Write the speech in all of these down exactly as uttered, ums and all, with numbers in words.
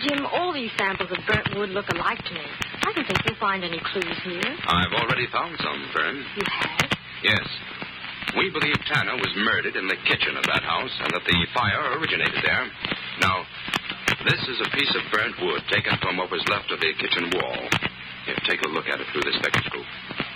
Jim, all these samples of burnt wood look alike to me. I don't think you'll find any clues here. I've already found some, Fern. You have? Yes. We believe Tanner was murdered in the kitchen of that house and that the fire originated there. Now, this is a piece of burnt wood taken from what was left of the kitchen wall. Here, take a look at it through this spectroscope.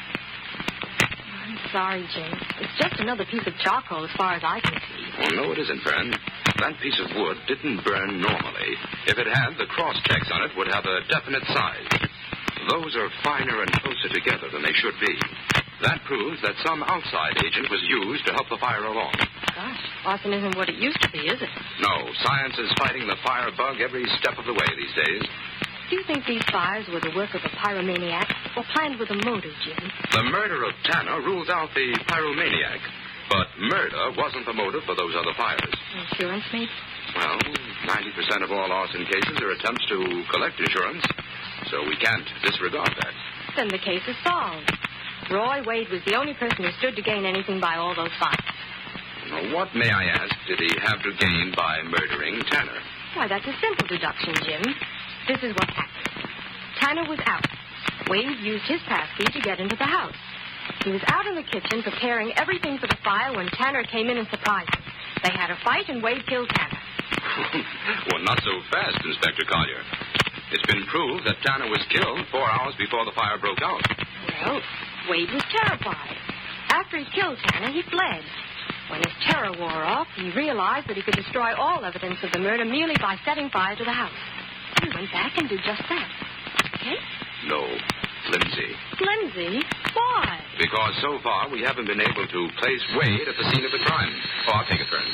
I'm sorry, Jim. It's just another piece of charcoal as far as I can see. Oh, no, it isn't, Fern. That piece of wood didn't burn normally. If it had, the cross-checks on it would have a definite size. Those are finer and closer together than they should be. That proves that some outside agent was used to help the fire along. Gosh, arson isn't what it used to be, is it? No, science is fighting the fire bug every step of the way these days. Do you think these fires were the work of a pyromaniac or planned with a motive, Jim? The murder of Tanner rules out the pyromaniac. But murder wasn't the motive for those other fires. Insurance, maybe? Well, ninety percent of all arson cases are attempts to collect insurance, so we can't disregard that. Then the case is solved. Roy Wade was the only person who stood to gain anything by all those fires. Now, what, may I ask, did he have to gain by murdering Tanner? Why, that's a simple deduction, Jim. This is what happened. Tanner was out. Wade used his passkey to get into the house. He was out in the kitchen preparing everything for the fire when Tanner came in and surprised him. They had a fight, and Wade killed Tanner. Well, not so fast, Inspector Collier. It's been proved that Tanner was killed four hours before the fire broke out. Well, Wade was terrified. After he killed Tanner, he fled. When his terror wore off, he realized that he could destroy all evidence of the murder merely by setting fire to the house. He went back and did just that. Okay? No, flimsy. Flimsy? Why? Because so far we haven't been able to place Wade at the scene of the crime. Oh, I'll take it, Fern.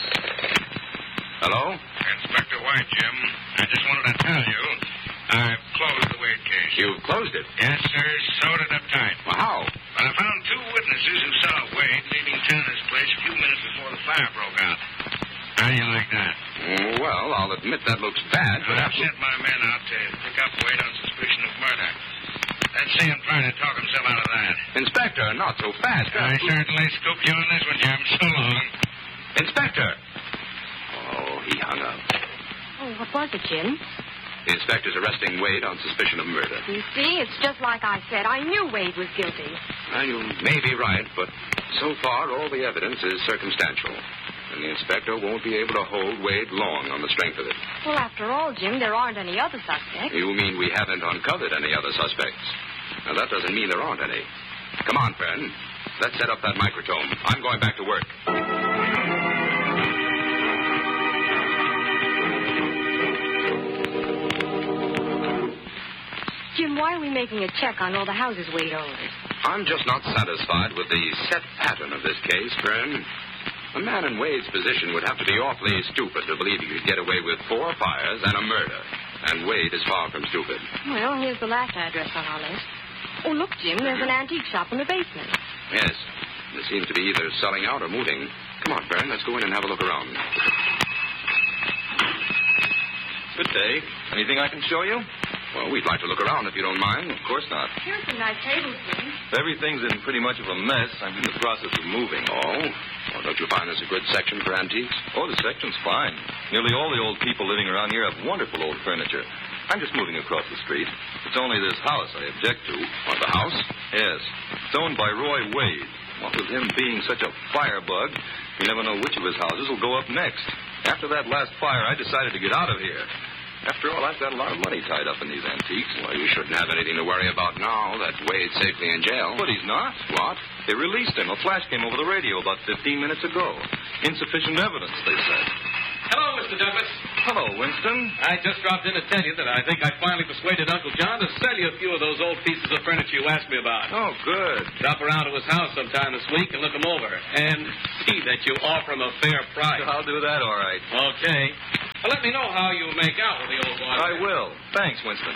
Hello? Inspector White, Jim. I just wanted to tell you I've closed the Wade case. You've closed it? Yes, sir. Sewed it up tight. Well, how? But I found two witnesses who saw Wade leaving Tanner's place a few minutes before the fire broke out. How do you like that? Mm, well, I'll admit that looks bad, but... I've sent my men out to pick up Wade on suspicion of murder. Let's see him trying to talk himself out of that. Inspector, not so fast. I certainly scooped you on this one, Jim. So long. Inspector! Oh, he hung up. Oh, what was it, Jim? The inspector's arresting Wade on suspicion of murder. You see, it's just like I said. I knew Wade was guilty. Well, you may be right, but so far all the evidence is circumstantial. And the inspector won't be able to hold Wade long on the strength of it. Well, after all, Jim, there aren't any other suspects. You mean we haven't uncovered any other suspects? Now, that doesn't mean there aren't any. Come on, Fern. Let's set up that microtome. I'm going back to work. Jim, why are we making a check on all the houses Wade owns? I'm just not satisfied with the set pattern of this case, Fern. A man in Wade's position would have to be awfully stupid to believe he could get away with four fires and a murder. And Wade is far from stupid. Well, here's the last address on our list. Oh, look, Jim, there's an antique shop in the basement. Yes. It seems to be either selling out or moving. Come on, Fern, let's go in and have a look around. Good day. Anything I can show you? Well, we'd like to look around if you don't mind. Of course not. Here's some nice tables, Jim. Everything's in pretty much of a mess. I'm in the process of moving. Oh? Well, don't you find this a good section for antiques? Oh, the section's fine. Nearly all the old people living around here have wonderful old furniture. I'm just moving across the street. It's only this house I object to. What, the house? Yes. It's owned by Roy Wade. What with him being such a firebug, you never know which of his houses will go up next. After that last fire, I decided to get out of here. After all, I've got a lot of money tied up in these antiques. Well, you shouldn't have anything to worry about now that Wade's safely in jail. But he's not. What? They released him. A flash came over the radio about fifteen minutes ago. Insufficient evidence, they said. Hello, Mister Douglas. Hello, Winston. I just dropped in to tell you that I think I finally persuaded Uncle John to sell you a few of those old pieces of furniture you asked me about. Oh, good. Drop around to his house sometime this week and look them over. And see that you offer him a fair price. I'll do that, all right. Okay. Well, let me know how you make out with the old boy. I will. Thanks, Winston.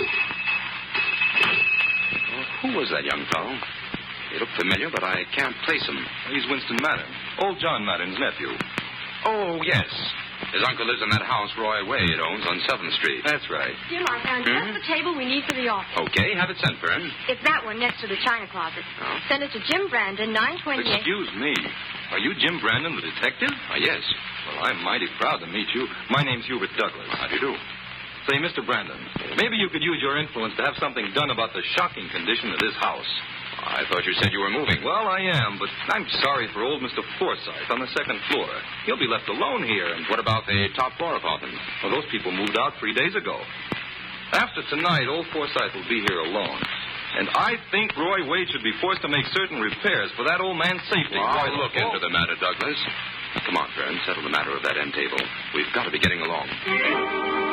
Well, who was that young fellow? He looked familiar, but I can't place him. He's Winston Madden. Old John Madden's nephew. Oh, yes. His uncle lives in that house Roy Wade owns on seventh street. That's right. Jim, I found Hmm? just the table we need for the office. Okay, have it sent, Fern. It's that one next to the china closet. Oh. Send it to Jim Brandon, nine twenty-eight. Excuse me. Are you Jim Brandon, the detective? Uh, yes. Well, I'm mighty proud to meet you. My name's Hubert Douglas. How do you do? Say, Mister Brandon, maybe you could use your influence to have something done about the shocking condition of this house. I thought you said you were moving. Well, I am, but I'm sorry for old Mister Forsythe on the second floor. He'll be left alone here. And What about the top floor apartment? well, those people moved out three days ago. After tonight, old Forsythe will be here alone. And I think Roy Wade should be forced to make certain repairs for that old man's safety. Well, I'll Why, look into the matter, Douglas. Come on, friend. Settle the matter of that end table. We've got to be getting along.